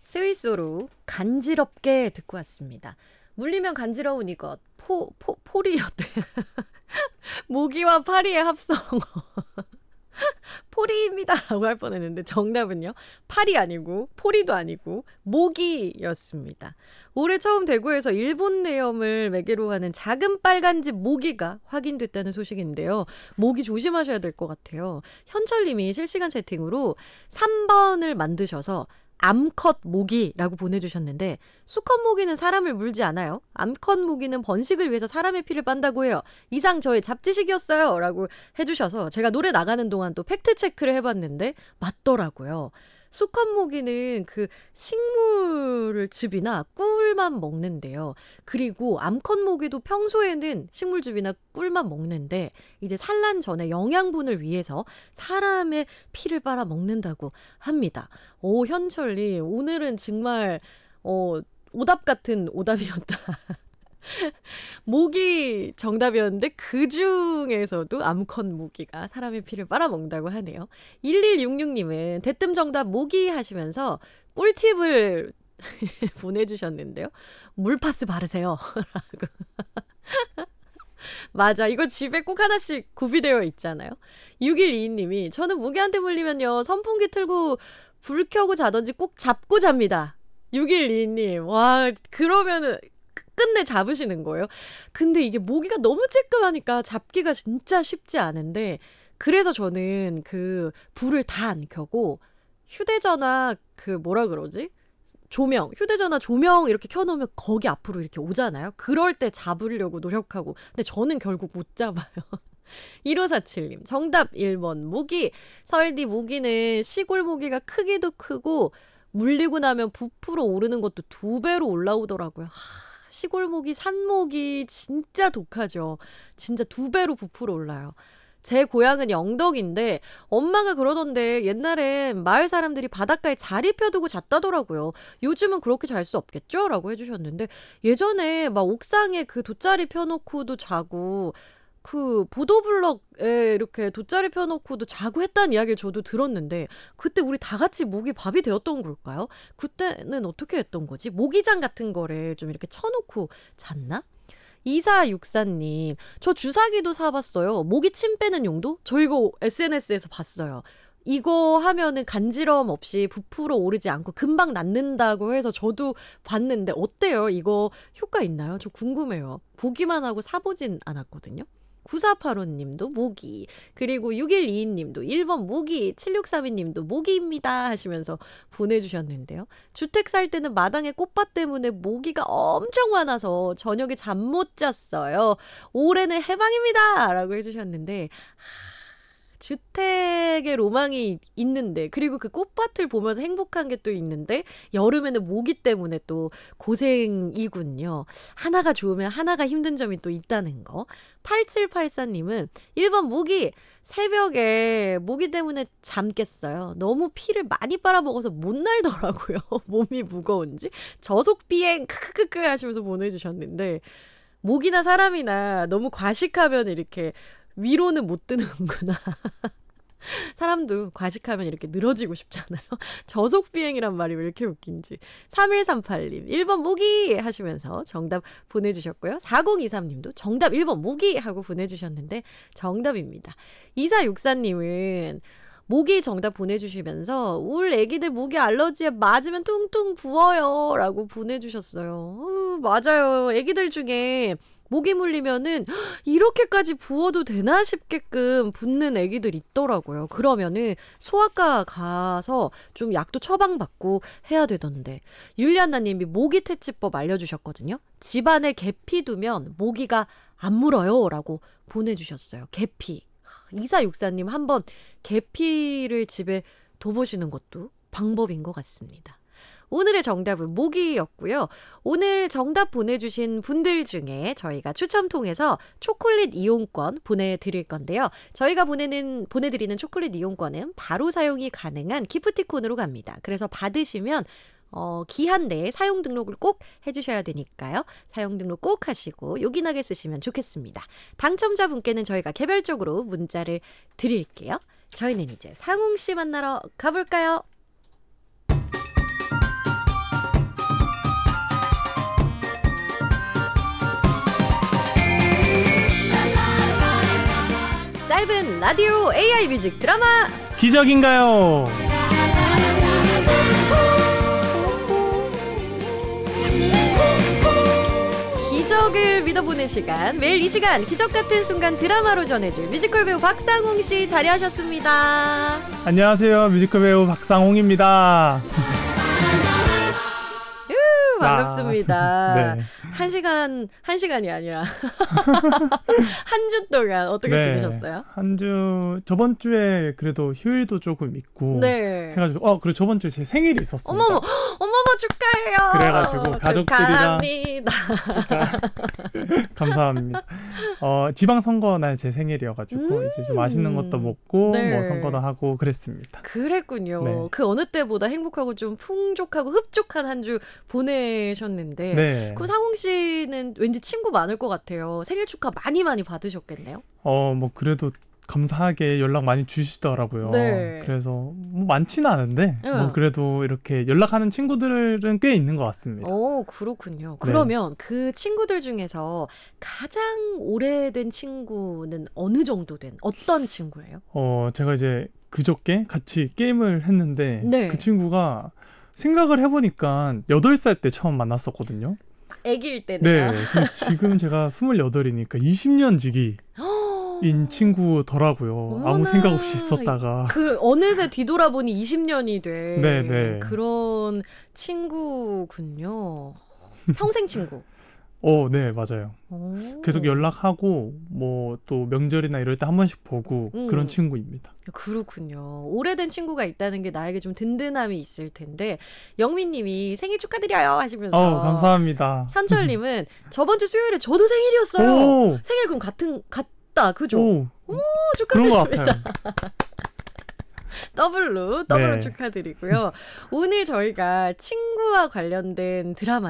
스위스로 간지럽게 듣고 왔습니다. 물리면 간지러운 이것, 포리였대. 모기와 파리의 합성. 포리입니다 라고 할 뻔했는데 정답은요. 파리 아니고 포리도 아니고 모기였습니다. 올해 처음 대구에서 일본 뇌염을 매개로 하는 작은 빨간집 모기가 확인됐다는 소식인데요. 모기 조심하셔야 될 것 같아요. 현철님이 실시간 채팅으로 3번을 만드셔서 암컷 모기라고 보내주셨는데 수컷 모기는 사람을 물지 않아요. 암컷 모기는 번식을 위해서 사람의 피를 빤다고 해요. 이상 저의 잡지식이었어요 라고 해주셔서 제가 노래 나가는 동안 또 팩트체크를 해봤는데 맞더라고요. 수컷 모기는 그 식물즙이나 꿀만 먹는데요. 그리고 암컷 모기도 평소에는 식물즙이나 꿀만 먹는데 이제 산란 전에 영양분을 위해서 사람의 피를 빨아 먹는다고 합니다. 오, 현철님 오늘은 정말 오답 같은 오답이었다. 모기 정답이었는데 그 중에서도 암컷 모기가 사람의 피를 빨아먹는다고 하네요. 1166님은 대뜸 정답 모기 하시면서 꿀팁을 보내주셨는데요. 물파스 바르세요. 라고. 맞아. 이거 집에 꼭 하나씩 구비되어 있잖아요. 6122님이 저는 모기한테 물리면요. 선풍기 틀고 불 켜고 자던지 꼭 잡고 잡니다. 6122님. 와, 그러면은 끝내 잡으시는 거예요. 근데 이게 모기가 너무 쬐끔하니까 잡기가 진짜 쉽지 않은데 그래서 저는 그 불을 다 안 켜고 휴대전화 그 뭐라 그러지? 조명, 휴대전화 조명 이렇게 켜놓으면 거기 앞으로 이렇게 오잖아요. 그럴 때 잡으려고 노력하고 근데 저는 결국 못 잡아요. 1547님 정답 1번 모기. 설디 모기는 시골 모기가 크기도 크고 물리고 나면 부풀어 오르는 것도 2배로 올라오더라고요. 시골 모기, 산 모기 진짜 독하죠. 진짜 2배로 부풀어 올라요. 제 고향은 영덕인데 엄마가 그러던데 옛날엔 마을 사람들이 바닷가에 자리 펴두고 잤다더라고요. 요즘은 그렇게 잘 수 없겠죠? 라고 해주셨는데 예전에 막 옥상에 그 돗자리 펴놓고도 자고 그 보도블럭에 이렇게 돗자리 펴놓고도 자고 했다는 이야기를 저도 들었는데 그때 우리 다 같이 모기 밥이 되었던 걸까요? 그때는 어떻게 했던 거지? 모기장 같은 거를 좀 이렇게 쳐놓고 잤나? 2464님 저 주사기도 사봤어요. 모기 침 빼는 용도? 저 이거 SNS에서 봤어요. 이거 하면은 간지러움 없이 부풀어 오르지 않고 금방 낫는다고 해서 저도 봤는데 어때요? 이거 효과 있나요? 저 궁금해요. 보기만 하고 사보진 않았거든요. 9485님도 모기, 그리고 6122님도 1번 모기, 7632님도 모기입니다 하시면서 보내주셨는데요. 주택 살 때는 마당에 꽃밭 때문에 모기가 엄청 많아서 저녁에 잠 못 잤어요. 올해는 해방입니다 라고 해주셨는데 주택의 로망이 있는데 그리고 그 꽃밭을 보면서 행복한 게 또 있는데 여름에는 모기 때문에 또 고생이군요. 하나가 좋으면 하나가 힘든 점이 또 있다는 거. 8784님은 1번 모기. 새벽에 모기 때문에 잠 깼어요. 너무 피를 많이 빨아먹어서 못 날더라고요. 몸이 무거운지. 저속비행 크크크크 하시면서 보내주셨는데 모기나 사람이나 너무 과식하면 이렇게 위로는 못 드는구나. 사람도 과식하면 이렇게 늘어지고 싶잖아요. 저속비행이란 말이 왜 이렇게 웃긴지. 3138님 1번 모기 하시면서 정답 보내주셨고요. 4023님도 정답 1번 모기 하고 보내주셨는데 정답입니다. 2464님은 모기 정답 보내주시면서 울 애기들 모기 알러지에 맞으면 퉁퉁 부어요 라고 보내주셨어요. 맞아요. 애기들 중에 모기 물리면은 이렇게까지 부어도 되나 싶게끔 붓는 애기들 있더라고요. 그러면은 소아과 가서 좀 약도 처방받고 해야 되던데. 율리안나님이 모기 퇴치법 알려주셨거든요. 집안에 계피 두면 모기가 안 물어요 라고 보내주셨어요. 계피. 2464님 한번 계피를 집에 둬보시는 것도 방법인 것 같습니다. 오늘의 정답은 모기였고요. 오늘 정답 보내주신 분들 중에 저희가 추첨 통해서 초콜릿 이용권 보내드릴 건데요. 저희가 보내드리는 초콜릿 이용권은 바로 사용이 가능한 기프티콘으로 갑니다. 그래서 받으시면 기한 내에 사용 등록을 꼭 해주셔야 되니까요. 사용 등록 꼭 하시고 요긴하게 쓰시면 좋겠습니다. 당첨자분께는 저희가 개별적으로 문자를 드릴게요. 저희는 이제 상웅 씨 만나러 가볼까요? 라디오 AI 뮤직 드라마 기적인가요? 기적을 믿어보는 시간, 매일 이 시간 기적 같은 순간 드라마로 전해줄 뮤지컬 배우 박상홍 씨 자리하셨습니다. 안녕하세요. 뮤지컬 배우 박상홍입니다. 반갑습니다. 네. 한 시간이 아니라 한 주 동안 어떻게 지내셨어요? 한 주 저번 주에 그래도 휴일도 조금 있고 네. 해가지고 그리고 저번 주에 제 생일이 있었습니다. 어머머 축하해요. 그래가지고 가족들이랑 축하합니다. 감사합니다. 지방 선거 날 제 생일이어가지고 이제 좀 맛있는 것도 먹고 네. 뭐 선거도 하고 그랬습니다. 그랬군요. 네. 그 어느 때보다 행복하고 좀 풍족하고 흡족한 한 주 보내셨는데 네. 그럼 상홍 씨는 왠지 친구 많을 것 같아요. 생일 축하 많이 받으셨겠네요. 뭐 그래도 감사하게 연락 많이 주시더라고요. 네. 그래서 뭐 많지는 않은데 네. 뭐 그래도 이렇게 연락하는 친구들은 꽤 있는 것 같습니다. 그렇군요. 그러면 그 친구들 중에서 가장 오래된 친구는 어느 정도 된 어떤 친구예요? 제가 이제 그저께 같이 게임을 했는데 네. 그 친구가 생각을 해보니까 8살 때 처음 만났었거든요. 아기일 때네요. 네. 근데 지금 제가 28이니까 20년 지기인 친구더라고요. 아무 어머나. 생각 없이 있었다가. 그 어느새 뒤돌아보니 20년이 된 네. 그런 친구군요. 평생 친구. 네, 맞아요. 오. 계속 연락하고 뭐 또 명절이나 이럴 때 한 번씩 보고 그런 친구입니다. 그렇군요. 오래된 친구가 있다는 게 나에게 좀 든든함이 있을 텐데 영민님이 생일 축하드려요 하시면서 감사합니다. 현철님은 저번 주 수요일에 저도 생일이었어요. 오, 생일 그럼 같다 그죠? 오, 그런 축하드립니다. 것 같아요. 더블로 네. 축하드리고요. 오늘 저희가 친구와 관련된 드라마